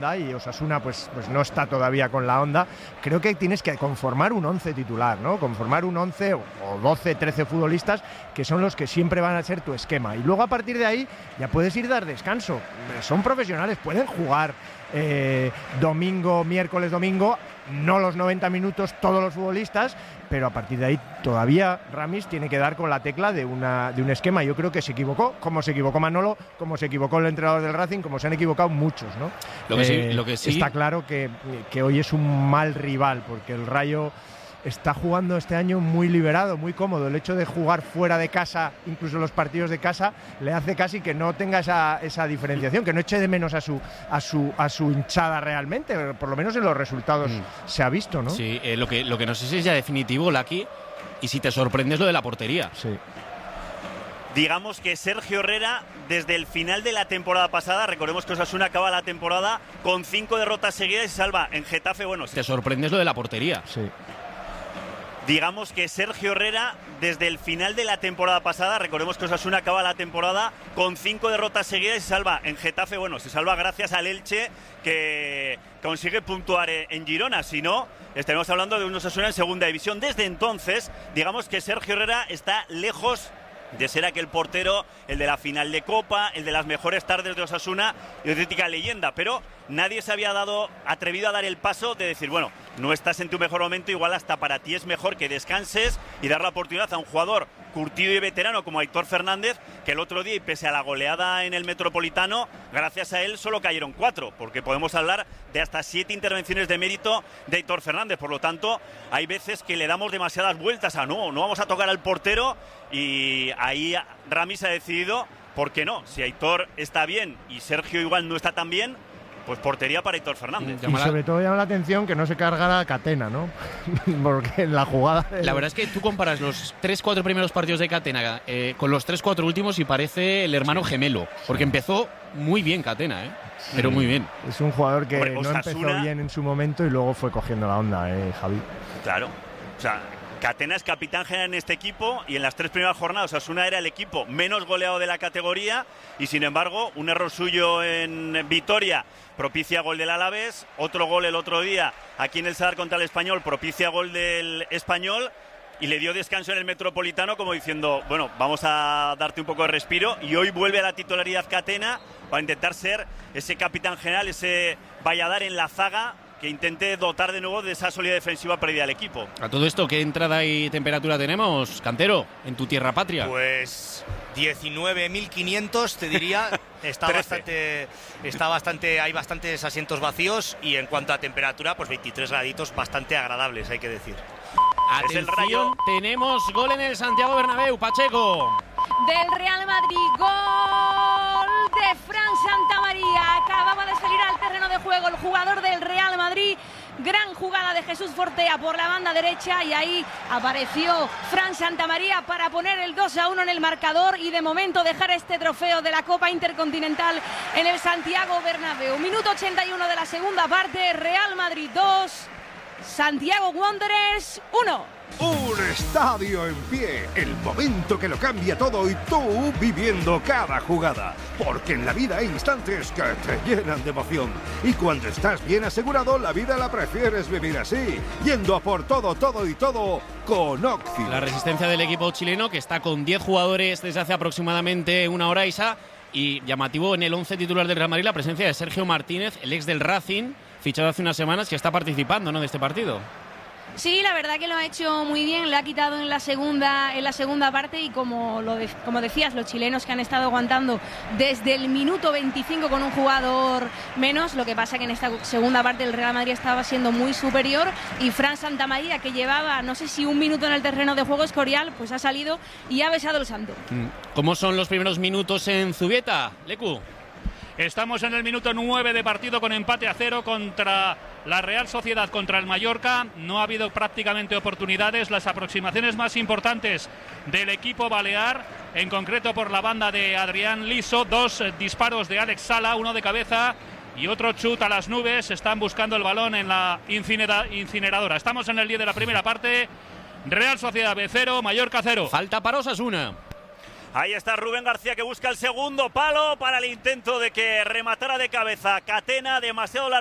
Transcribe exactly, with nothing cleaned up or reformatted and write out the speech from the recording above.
y Osasuna pues, pues no está todavía con la onda. Creo que tienes que conformar un once titular, ¿no? Conformar un once o doce, trece futbolistas que son los que siempre van a ser tu esquema. Y luego a partir de ahí ya puedes ir a dar descanso. Son profesionales, pueden jugar eh, domingo, miércoles, domingo, no los noventa minutos todos los futbolistas, pero a partir de ahí todavía Ramis tiene que dar con la tecla de, una, de un esquema. Yo creo que se equivocó, como se equivocó Manolo, como se equivocó el entrenador del Racing, como se han equivocado muchos, ¿no? Lo que, eh, sí, lo que sí está claro que, que hoy es un mal rival, porque el Rayo está jugando este año muy liberado, muy cómodo. El hecho de jugar fuera de casa, incluso los partidos de casa, le hace casi que no tenga esa, esa diferenciación, que no eche de menos a su, a su, a su hinchada realmente. Por lo menos en los resultados mm. se ha visto, ¿no? Sí, eh, lo, que, lo que no sé si es ya definitivo, Laki, y si te sorprende es lo de la portería. Sí. Digamos que Sergio Herrera, desde el final de la temporada pasada, recordemos que Osasuna acaba la temporada con cinco derrotas seguidas y se salva en Getafe. Bueno, te sorprende es lo de la portería. Sí. Digamos que Sergio Herrera, desde el final de la temporada pasada, recordemos que Osasuna acaba la temporada con cinco derrotas seguidas y se salva en Getafe. Bueno, se salva gracias al Elche, que consigue puntuar en Girona. Si no, estaremos hablando de un Osasuna en segunda división. Desde entonces, digamos que Sergio Herrera está lejos de ser aquel portero, el de la final de Copa, el de las mejores tardes de Osasuna y auténtica leyenda, pero nadie se había dado atrevido a dar el paso de decir, bueno, no estás en tu mejor momento, igual hasta para ti es mejor que descanses y dar la oportunidad a un jugador curtido y veterano como Aitor Fernández, que el otro día, y pese a la goleada en el Metropolitano, gracias a él solo cayeron cuatro, porque podemos hablar de hasta siete intervenciones de mérito de Aitor Fernández. Por lo tanto, hay veces que le damos demasiadas vueltas a no, no vamos a tocar al portero, y ahí Ramis ha decidido, ¿por qué no? Si Aitor está bien y Sergio igual no está tan bien, pues portería para Aitor Fernández. Y sobre todo llama la atención que no se cargara Catena, ¿no? Porque en la jugada... De... La verdad es que tú comparas los tres cuatro primeros partidos de Catena eh, con los tres cuatro últimos y parece el hermano gemelo. Porque empezó muy bien Catena, ¿eh? Sí. Pero muy bien. Es un jugador que Hombre, no Osasuna... empezó bien en su momento y luego fue cogiendo la onda, ¿eh, Javi? Claro. O sea, Catena es capitán general en este equipo y en las tres primeras jornadas Osasuna era el equipo menos goleado de la categoría y sin embargo un error suyo en Vitoria propicia gol del Alavés, otro gol el otro día aquí en el Sadar contra el Español propicia gol del Español y le dio descanso en el Metropolitano como diciendo, bueno, vamos a darte un poco de respiro, y hoy vuelve a la titularidad Catena para intentar ser ese capitán general, ese Valladar en la zaga que intente dotar de nuevo de esa solidez defensiva perdida al equipo. A todo esto, ¿qué entrada y temperatura tenemos, Cantero, en tu tierra patria? Pues diecinueve mil quinientos, te diría. Está bastante, está bastante, hay bastantes asientos vacíos y en cuanto a temperatura, pues veintitrés graditos bastante agradables, hay que decir. Atención, el Rayo. Tenemos gol en el Santiago Bernabéu, Pacheco. Del Real Madrid, gol de Fran Santamaría. Acababa de salir al terreno de juego el jugador del Real Madrid. Gran jugada de Jesús Fortea por la banda derecha y ahí apareció Fran Santamaría para poner el dos a uno en el marcador y de momento dejar este trofeo de la Copa Intercontinental en el Santiago Bernabéu. Minuto ochenta y uno de la segunda parte, Real Madrid dos, Santiago Wanderers uno. Un estadio en pie, el momento que lo cambia todo y tú viviendo cada jugada. Porque en la vida hay instantes que te llenan de emoción. Y cuando estás bien asegurado, la vida la prefieres vivir así, yendo a por todo, todo y todo con Oxy. La resistencia del equipo chileno, que está con diez jugadores desde hace aproximadamente una hora, Isa, y llamativo en el once titular del Real Madrid la presencia de Sergio Martínez, el ex del Racing, fichado hace unas semanas, que está participando, ¿no?, de este partido. Sí, la verdad que lo ha hecho muy bien, le ha quitado en la segunda en la segunda parte y como lo de, como decías, los chilenos que han estado aguantando desde el minuto veinticinco con un jugador menos, lo que pasa que en esta segunda parte el Real Madrid estaba siendo muy superior y Fran Santamaría, que llevaba no sé si un minuto en el terreno de juego Escorial, pues ha salido y ha besado el santo. ¿Cómo son los primeros minutos en Zubieta, Lecu? Estamos en el minuto nueve de partido con empate a cero contra la Real Sociedad contra el Mallorca. No ha habido prácticamente oportunidades. Las aproximaciones más importantes del equipo balear, en concreto por la banda de Adrián Liso. Dos disparos de Alex Sala, uno de cabeza y otro chut a las nubes. Están buscando el balón en la incineradora. Estamos en el diez de la primera parte. Real Sociedad B cero, Mallorca cero. Falta para Osasuna. Ahí está Rubén García que busca el segundo palo para el intento de que rematara de cabeza Catena, demasiado largo.